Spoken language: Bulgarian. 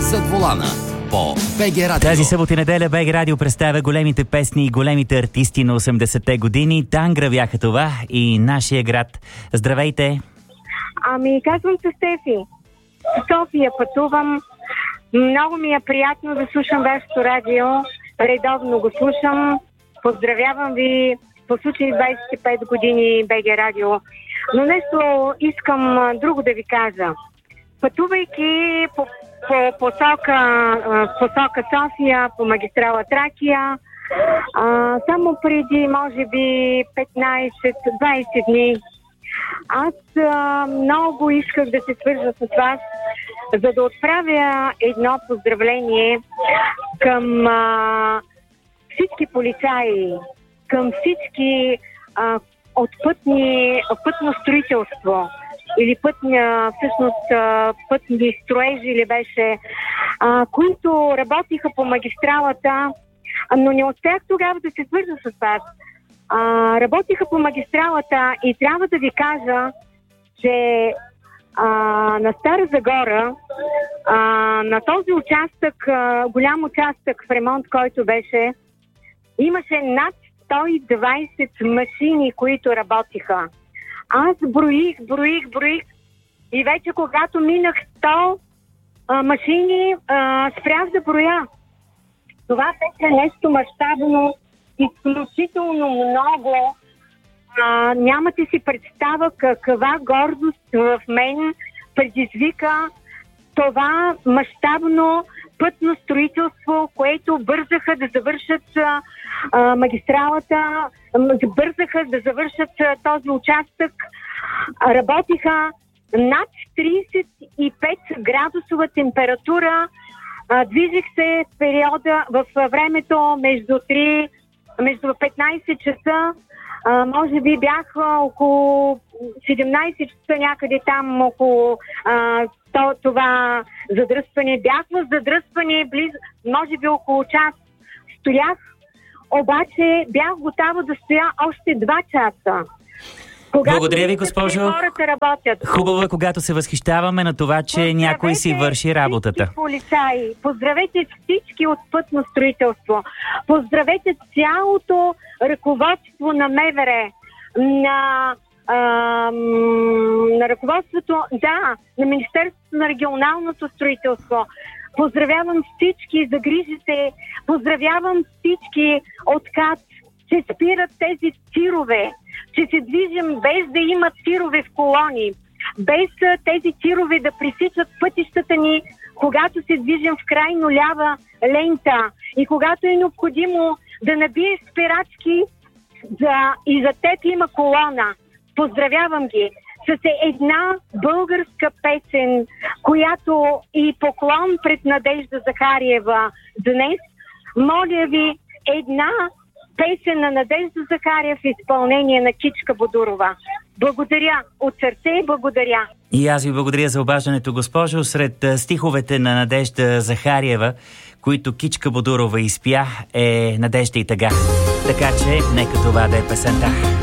Зад волана по БГ Радио. Тази събота и неделя БГ Радио представя големите песни и големите артисти на 80-те години. Тангра бяха това и нашия град. Здравейте! Казвам се Стефи. В София пътувам. Много ми е приятно да слушам вашето радио. Редовно го слушам. Поздравявам ви по случай 25 години БГ Радио. Но нещо искам друго да ви кажа. Пътувайки по посока София, по магистрала Тракия, само преди, може би, 15-20 дни, аз много исках да се свържа с вас, за да отправя едно поздравление към всички полицаи, към всички от пътно строителство или пътни строежи ли беше, които работиха по магистралата, но не успях тогава да се свържа с вас. Работиха по магистралата и трябва да ви кажа, че на Стара Загора, на този участък, голям участък в ремонт, който беше, имаше над 120 машини, които работиха. Аз броих и вече когато минах 100 машини, спрях да броя. Това беше нещо мащабно, изключително много. Нямате си представа каква гордост в мен предизвика това мащабно пътно строителство, което бързаха да завършат магистралата, бързаха да завършат този участък. Работиха над 35 градусова температура. Движих се в периода, в времето между 15 часа, може би бях около 17 часа някъде там, около това задръстване. Бях в задръстване близо, може би около час. Стоях, обаче бях готова да стоя още 2 часа. Благодаря ви, госпожо. Хората работят. Хубаво е, когато се възхищаваме на това, че някой си върши работата. Полицаи, поздравете всички от пътно строителство. Поздравете цялото ръководство на МВР, на ръководството, на Министерството на регионалното строителство. Поздравявам всички загрижите, поздравявам всички от КАТ, че спират тези тирове, че се движим без да има тирове в колони, без тези тирове да пресичат пътищата ни, когато се движим в крайно лява лента и когато е необходимо да набиеш спирачки и за теб има колона. Поздравявам ги с една българска песен, която и поклон пред Надежда Захариева днес. Моля ви, една песен на Надежда Захариев в изпълнение на Кичка Бодурова. Благодаря от сърце, благодаря. И аз ви благодаря за обаждането, госпожо. Сред стиховете на Надежда Захариева, които Кичка Бодурова изпя, е Надежда и тъга. Така че, нека това да е песента.